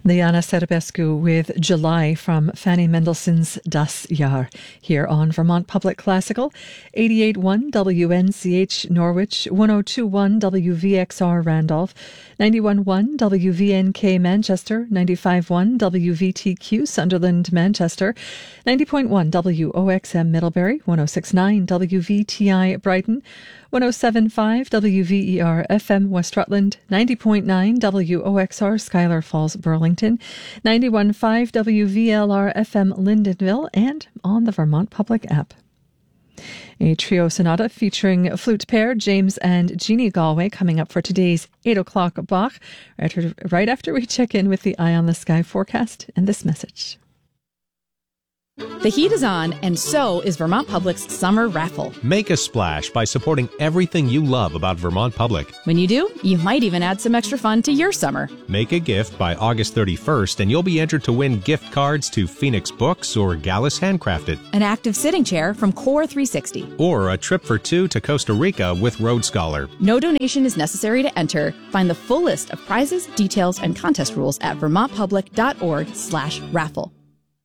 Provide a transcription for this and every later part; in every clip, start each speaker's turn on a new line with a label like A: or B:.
A: Liana Serebescu with July from Fanny Mendelssohn's Das Jahr here on Vermont Public Classical, 88.1 WNCH Norwich, 102.1 WVXR Randolph, 91.1 WVNK Manchester, 95.1 WVTQ Sunderland Manchester, 90.1 WOXM Middlebury, 106.9 WVTI Brighton, 107.5 WVER FM West Rutland, 90.9 WOXR Schuyler Falls Burlington, 91.5 WVLR FM Lyndonville, and on the Vermont Public app. A trio sonata featuring flute pair James and Jeannie Galway coming up for today's 8 o'clock Bach, right after we check in with the Eye on the Sky forecast and this message.
B: The heat is on, and so is Vermont Public's summer raffle.
C: Make a splash by supporting everything you love about Vermont Public.
B: When you do, you might even add some extra fun to your summer.
C: Make a gift by August 31st, and you'll be entered to win gift cards to Phoenix Books or Gallus Handcrafted,
B: an active sitting chair from Core 360,
C: or a trip for two to Costa Rica with Road Scholar.
B: No donation is necessary to enter. Find the full list of prizes, details, and contest rules at vermontpublic.org/raffle.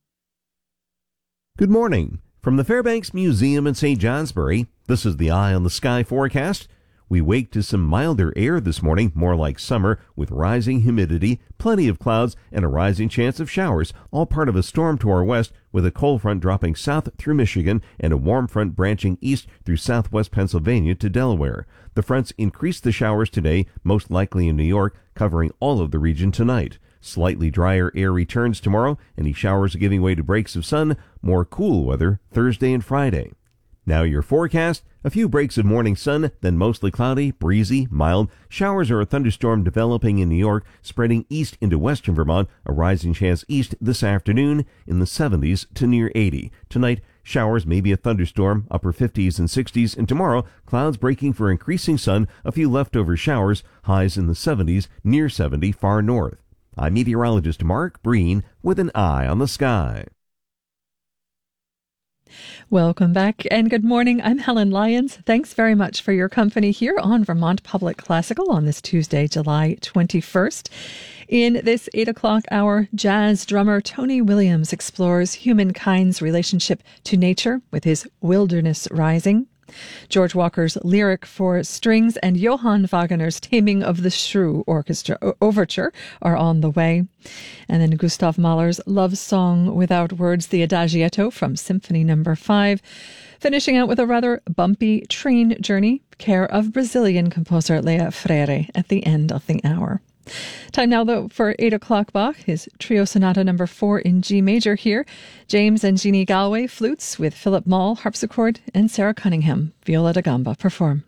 D: Good morning. From the Fairbanks Museum in St. Johnsbury, this is the Eye on the Sky forecast. We wake to some milder air this morning, more like summer, with rising humidity, plenty of clouds, and a rising chance of showers, all part of a storm to our west, with a cold front dropping south through Michigan and a warm front branching east through southwest Pennsylvania to Delaware. The fronts increase the showers today, most likely in New York, covering all of the region tonight. Slightly drier air returns tomorrow, any showers giving way to breaks of sun, more cool weather Thursday and Friday. Now your forecast, a few breaks of morning sun, then mostly cloudy, breezy, mild. Showers or a thunderstorm developing in New York, spreading east into western Vermont, a rising chance east this afternoon in the 70s to near 80. Tonight, showers, maybe a thunderstorm, upper 50s and 60s, and tomorrow, clouds breaking for increasing sun, a few leftover showers, highs in the 70s, near 70 far north. I'm meteorologist Mark Breen with an Eye on the Sky.
A: Welcome back and good morning. I'm Helen Lyons. Thanks very much for your company here on Vermont Public Classical on this Tuesday, July 21st. In this 8 o'clock hour, jazz drummer Tony Williams explores humankind's relationship to nature with his Wilderness Rising. George Walker's Lyric for Strings and Johann Wagner's Taming of the Shrew Orchestra Overture are on the way. And then Gustav Mahler's Love Song Without Words, the Adagietto from Symphony No. 5. Finishing out with a rather bumpy train journey, care of Brazilian composer Lea Freire at the end of the hour. Time now, though, for 8 o'clock Bach, his Trio Sonata No. 4 in G major here. James and Jeannie Galway, flutes, with Philip Mall, harpsichord, and Sarah Cunningham, viola da gamba, perform.